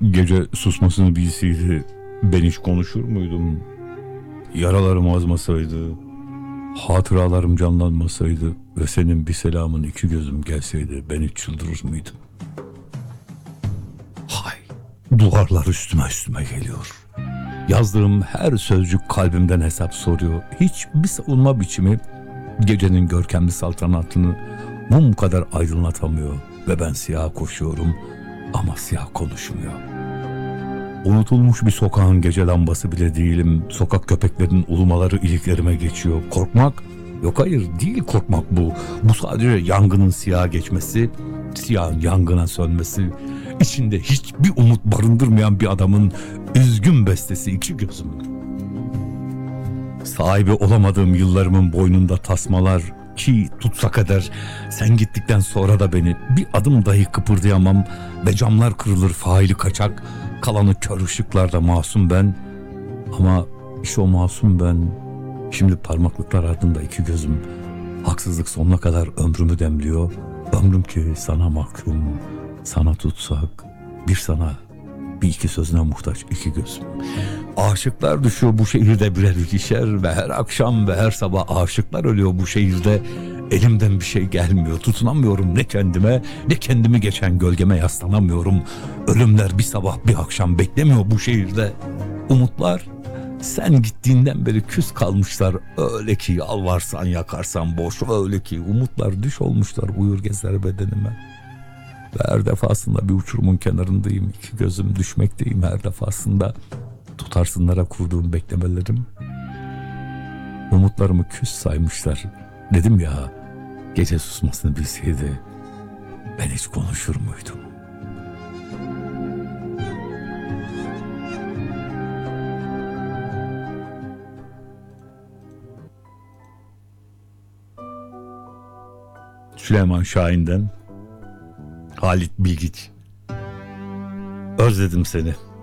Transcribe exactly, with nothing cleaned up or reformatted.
Gece susmasını bilseydi ben hiç konuşur muydum? Yaralarım azmasaydı, hatıralarım canlanmasaydı ve senin bir selamın iki gözüm gelseydi ben hiç çıldırır mıydım? Hay, duvarlar üstüme üstüme geliyor. Yazdığım her sözcük kalbimden hesap soruyor. Hiçbir savunma biçimi gecenin görkemli saltanatını mum kadar aydınlatamıyor. Ve ben siyah koşuyorum ama siyah konuşmuyor. Unutulmuş bir sokağın gece lambası bile değilim. Sokak köpeklerinin ulumaları iliklerime geçiyor. Korkmak? Yok, hayır, değil korkmak bu. Bu sadece yangının siyaha geçmesi, siyahın yangına sönmesi. İçinde hiçbir umut barındırmayan bir adamın üzgün bestesi iki gözüm. Sahibi olamadığım yıllarımın boynunda tasmalar ki tutsa kadar sen gittikten sonra da beni bir adım dahi kıpırdayamam ve camlar kırılır faili kaçak, kalanı kör ışıklarda masum ben. Ama işte o masum ben şimdi parmaklıklar ardında iki gözüm. Haksızlık sonuna kadar ömrümü demliyor. Ömrüm ki sana mahkum, sana tutsak, bir sana, bir iki sözüne muhtaç iki gözüm. Aşıklar düşüyor bu şehirde birer ikişer ve her akşam ve her sabah aşıklar ölüyor bu şehirde. Elimden bir şey gelmiyor, tutunamıyorum ne kendime ne kendimi geçen gölgeme yaslanamıyorum. Ölümler bir sabah bir akşam beklemiyor bu şehirde. Umutlar sen gittiğinden beri küs kalmışlar, öyle ki yalvarsan yakarsan boş, öyle ki umutlar düş olmuşlar uyur gezer bedenime. Ve her defasında bir uçurumun kenarındayım, iki gözüm düşmekteyim her defasında. Tutarsınlara kurduğum beklemelerim umutlarımı küs saymışlar. Dedim ya, gece susmasını bilseydi ben hiç konuşur muydum? Süleyman Şahin'den Halit Bilgiç. Özledim seni.